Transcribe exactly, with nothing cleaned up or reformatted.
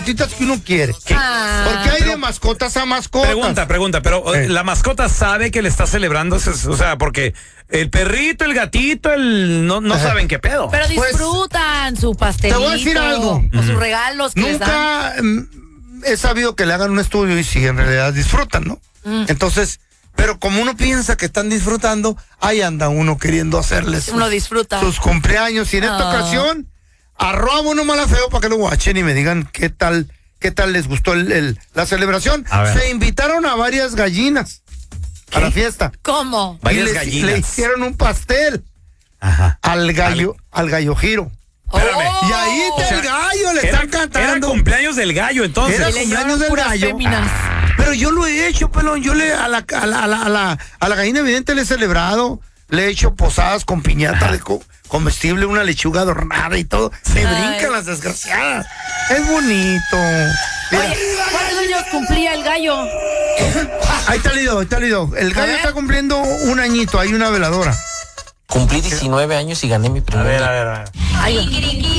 que uno quiere. Ah, Porque hay pero, de mascotas a mascotas. Pregunta, pregunta, pero eh. la mascota sabe que le está celebrando, o sea, porque el perrito, el gatito, el no, no saben qué pedo. Pero disfrutan pues, su pastelito. Te voy a decir algo. O uh-huh. sus regalos que Nunca les dan. he sabido que le hagan un estudio y si en realidad disfrutan, ¿no? Mm. Entonces, pero como uno piensa que están disfrutando, ahí anda uno queriendo hacerles uno sus, disfruta. sus cumpleaños. Y en esta oh. ocasión, arroba uno mala feo para que lo guachen y me digan qué tal, qué tal les gustó el, el, la celebración. Se invitaron a varias gallinas ¿Qué? a la fiesta. ¿Cómo? Varias y les, gallinas. le hicieron un pastel Ajá. al gallo, al, al gallo giro. Espérame. Oh. Y ahí está o sea, el gallo, le era, están cantando. Era cumpleaños del gallo, entonces. Era cumpleaños del gallo. Ah, pero yo lo he hecho, pelón. Yo le a la, a la, a la, a la, a la gallina evidente le he celebrado. Le he hecho posadas con piñata de co comestible, una lechuga adornada y todo. Se brincan las desgraciadas. Es bonito. Mira. Oye, ¿cuántos años cumplía el gallo? Ahí está el video, ahí está el video. El gallo está cumpliendo un añito, hay una veladora. Cumplí diecinueve años y gané mi primer. A ver, a ver, a ver. Ay,